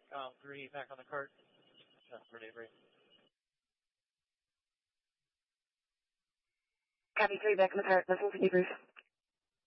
3 back on the cart. For daybreak. Copy 3 back on the cart. Listen to debrief.